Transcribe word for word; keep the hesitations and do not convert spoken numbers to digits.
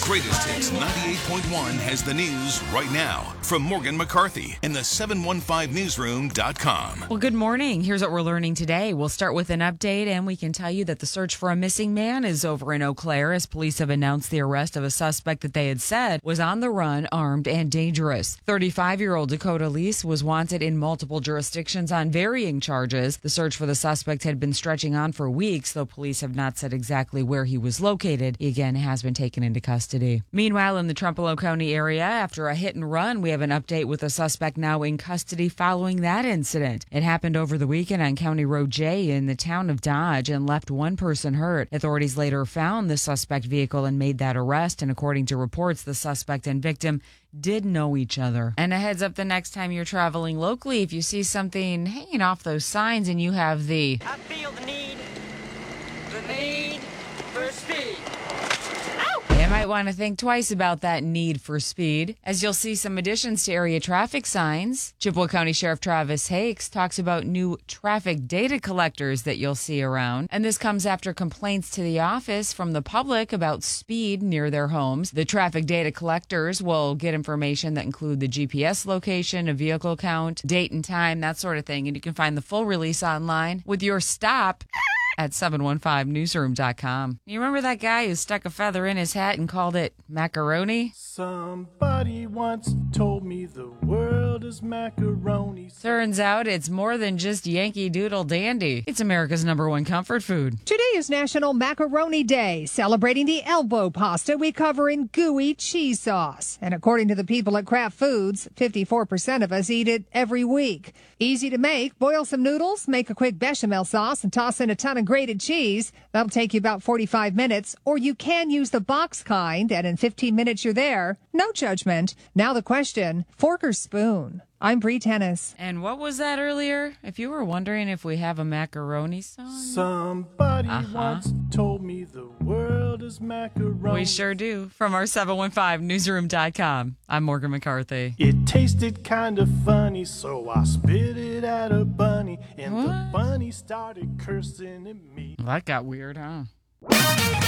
Greatest Hits ninety-eight point one has the news right now from Morgan McCarthy in the seven one five newsroom dot com. Well, good morning. Here's what we're learning today. We'll start with an update, and we can tell you that the search for a missing man is over in Eau Claire as police have announced the arrest of a suspect that they had said was on the run, armed, and dangerous. thirty-five-year-old Dakota Lease was wanted in multiple jurisdictions on varying charges. The search for the suspect had been stretching on for weeks, though police have not said exactly where he was located. He again has been taken into custody. Meanwhile, in the Trempealeau County area, after a hit and run, we have an update with a suspect now in custody following that incident. It happened over the weekend on County Road J in the town of Dodge and left one person hurt. Authorities later found the suspect vehicle and made that arrest, and according to reports, the suspect and victim did know each other. And a heads up the next time you're traveling locally, if you see something hanging off those signs and you have the I feel the need, the need for speed. You might want to think twice about that need for speed, as you'll see some additions to area traffic signs. Chippewa County Sheriff Travis Hakes talks about new traffic data collectors that you'll see around. And this comes after complaints to the office from the public about speed near their homes. The traffic data collectors will get information that include the G P S location, a vehicle count, date and time, that sort of thing. And you can find the full release online with your stop at seven one five newsroom dot com. You remember that guy who stuck a feather in his hat and called it macaroni? Somebody once told me the world is macaroni. Turns out it's more than just Yankee Doodle Dandy. It's America's number one comfort food. Today is National Macaroni Day, celebrating the elbow pasta we cover in gooey cheese sauce. And according to the people at Kraft Foods, fifty-four percent of us eat it every week. Easy to make. Boil some noodles, make a quick bechamel sauce, and toss in a ton of grated cheese. That'll take you about forty-five minutes. Or you can use the box kind, and in fifteen minutes you're there. No judgment. Now the question, fork or spoon? I'm Bree Tennis. And what was that earlier? If you were wondering if we have a macaroni song. Somebody Uh-huh. once told me the world is macaroni. We sure do. From our seven one five newsroom dot com, I'm Morgan McCarthy. It tasted kind of funny, so I spit it at a bunny, and the What? bunny started cursing at me. Well, that got weird, huh?